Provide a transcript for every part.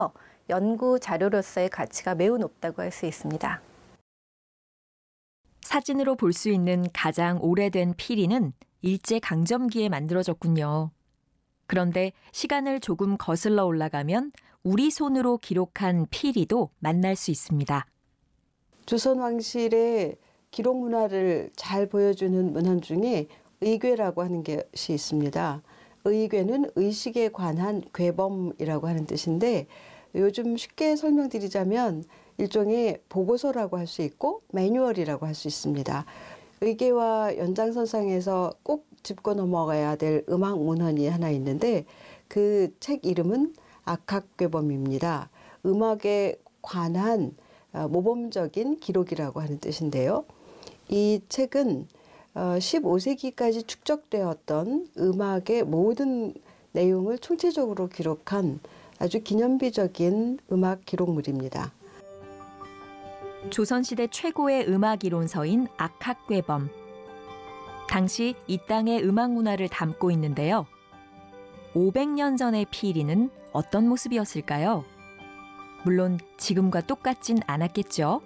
연구 자료로서의 가치가 매우 높다고 할 수 있습니다. 사진으로 볼 수 있는 가장 오래된 피리는 일제강점기에 만들어졌군요. 그런데 시간을 조금 거슬러 올라가면 우리 손으로 기록한 피리도 만날 수 있습니다. 조선 왕실의 기록 문화를 잘 보여주는 문헌 중에 의궤라고 하는 것이 있습니다. 의궤는 의식에 관한 궤범이라고 하는 뜻인데 요즘 쉽게 설명드리자면 일종의 보고서라고 할 수 있고 매뉴얼이라고 할 수 있습니다. 의궤와 연장선상에서 꼭 짚고 넘어가야 될 음악 문헌이 하나 있는데 그 책 이름은 악학궤범입니다. 음악에 관한 모범적인 기록이라고 하는 뜻인데요. 이 책은 15세기까지 축적되었던 음악의 모든 내용을 총체적으로 기록한 아주 기념비적인 음악 기록물입니다. 조선시대 최고의 음악 이론서인 악학궤범. 당시 이 땅의 음악 문화를 담고 있는데요. 500년 전의 피리는 어떤 모습이었을까요? 물론 지금과 똑같진 않았겠죠.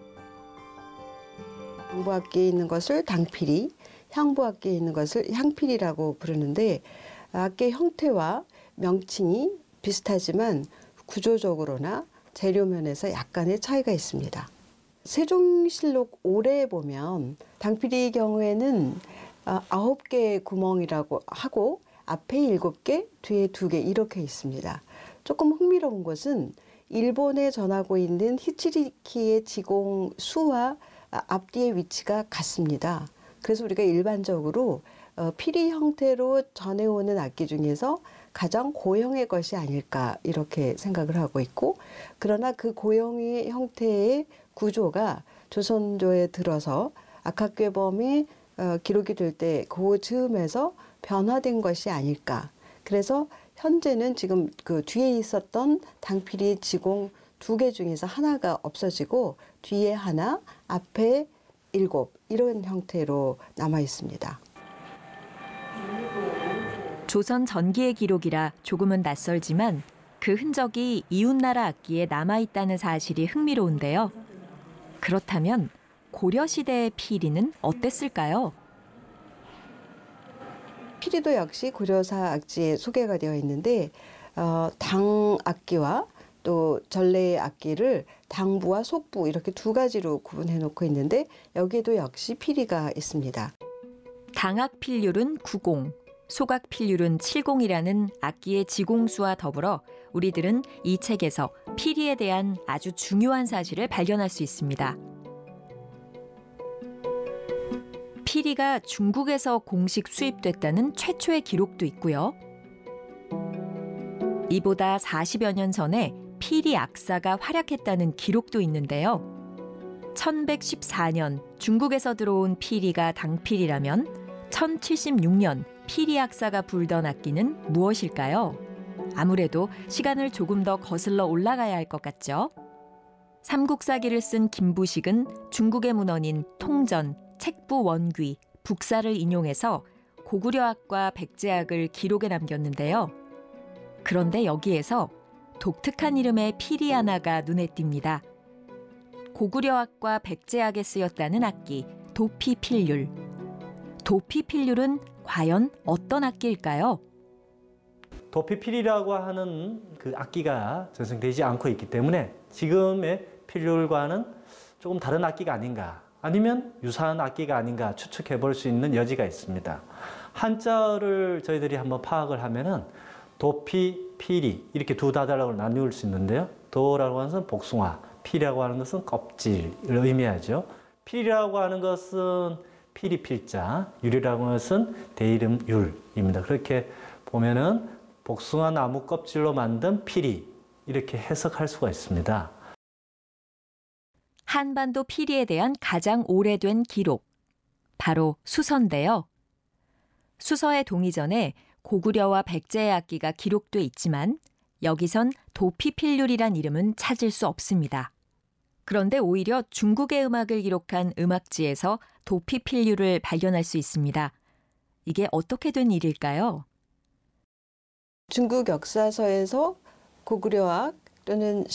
당부악기에 있는 것을 당피리, 향부악기에 있는 것을 향피리라고 부르는데 악기의 형태와 명칭이 비슷하지만 구조적으로나 재료면에서 약간의 차이가 있습니다. 세종실록 5례에 보면 당피리의 경우에는 9개의 구멍이라고 하고 앞에 7개, 뒤에 2개 이렇게 있습니다. 조금 흥미로운 것은 일본에 전하고 있는 히치리키의 지공 수와 앞뒤의 위치가 같습니다. 그래서 우리가 일반적으로 피리 형태로 전해오는 악기 중에서 가장 고형의 것이 아닐까 이렇게 생각을 하고 있고 그러나 그 고형의 형태의 구조가 조선조에 들어서 악학궤범이 기록이 될 때 그 즈음에서 변화된 것이 아닐까. 그래서 현재는 지금 그 뒤에 있었던 당피리 지공 2개 중에서 하나가 없어지고 뒤에 하나, 앞에 7 이런 형태로 남아 있습니다. 조선 전기의 기록이라 조금은 낯설지만 그 흔적이 이웃나라 악기에 남아있다는 사실이 흥미로운데요. 그렇다면 고려시대의 피리는 어땠을까요? 피리도 역시 고려사 악지에 소개가 되어 있는데 당 악기와 또 전래 악기를 당부와 속부 이렇게 2가지로 구분해 놓고 있는데 여기에도 역시 피리가 있습니다. 당악 필률은 90, 소각 필률은 70이라는 악기의 지공수와 더불어 우리들은 이 책에서 피리에 대한 아주 중요한 사실을 발견할 수 있습니다. 피리가 중국에서 공식 수입됐다는 최초의 기록도 있고요. 이보다 40여 년 전에 피리 악사가 활약했다는 기록도 있는데요. 1114년 중국에서 들어온 피리가 당피리라면 1076년 피리 악사가 불던 악기는 무엇일까요? 아무래도 시간을 조금 더 거슬러 올라가야 할 것 같죠? 삼국사기를 쓴 김부식은 중국의 문헌인 통전, 책부 원귀, 북사를 인용해서 고구려악과 백제악을 기록에 남겼는데요. 그런데 여기에서 독특한 이름의 피리 하나가 눈에 띕니다. 고구려악과 백제악에 쓰였다는 악기, 도피필률. 도피필률은 과연 어떤 악기일까요? 도피필이라고 하는 그 악기가 전승되지 않고 있기 때문에 지금의 필률과는 조금 다른 악기가 아닌가 아니면 유사한 악기가 아닌가 추측해 볼 수 있는 여지가 있습니다. 한자를 저희들이 한번 파악을 하면은 도피, 피리 이렇게 2단어로 나눌 수 있는데요. 도라고 하는 것은 복숭아, 피라고 하는 것은 껍질을 의미하죠. 피리라고 하는 것은 피리 필자, 율이라고 하는 것은 대이름 율입니다. 그렇게 보면은 복숭아 나무 껍질로 만든 피리 이렇게 해석할 수가 있습니다. 한반도 피리에 대한 가장 오래된 기록, 바로 수서인데요. 수서의 동이전에 고구려와 백제의 악기가 기록돼 있지만 여기선 도피필률이란 이름은 찾을 수 없습니다. 그런데 오히려 중국의 음악을 기록한 음악지에서 도피필률을 발견할 수 있습니다. 이게 어떻게 된 일일까요? 중국 역사서에서 고구려악 또는